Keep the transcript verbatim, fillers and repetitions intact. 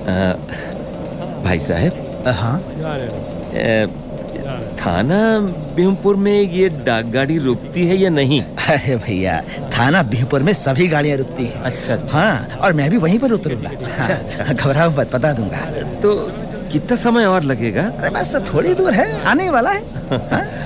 भाई साहब। हाँ, थाना बिहुपुर में ये डाक गाड़ी रुकती है या नहीं? अरे भैया, थाना बिहुपुर में सभी गाड़ियाँ रुकती हैं। अच्छा अच्छा। हाँ, और मैं भी वहीं पर उतरूंगा। अच्छा अच्छा। घबराओ मत, बता दूंगा। तो कितना समय और लगेगा? अरे बस थोड़ी दूर है, आने वाला है। हाँ?